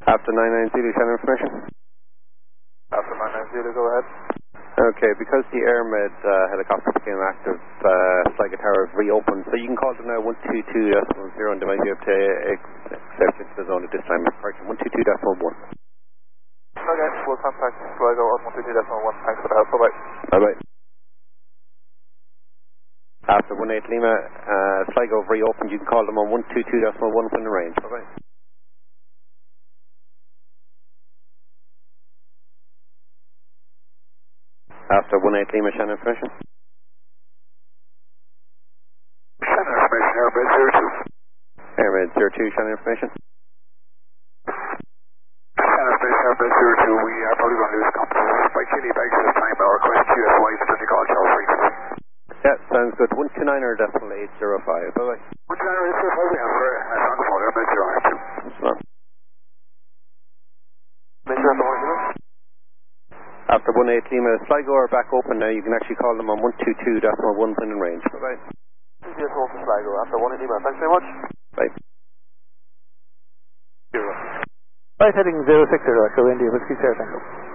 After 990, channel information. After 990, go ahead. Okay, because the AirMed helicopter became active, Sligo Tower has reopened, so you can call them now 122.10 and they might be able to accept into the zone at this time. Correct, 122.1. Okay, we'll contact Sligo on 122.1. Thanks for the help. Bye-bye. Bye-bye. After 18 Lima, Sligo have reopened, you can call them on 122.1 when in range. Bye-bye. After 18 Lima, channel information. Channel information, AirMed 02. AirMed 02, channel information. Channel information, AirMed 02. We are probably going to lose contact by Chile bags this time. Our request to you is that you call Charles frequently. Yeah, sounds good. 129 or decimal 805. Bye-bye. 129 or 805, we have on the phone, AirMed 02. Salam. Major on the phone, After 18 Lima, Sligo are back open now. You can actually call them on 122.1 when in range. Bye-bye. CGS Wolf and Sligo after 18 Lima. Thanks very much. Bye. Right heading 060, Echo India, Whiskey Sierra Tango.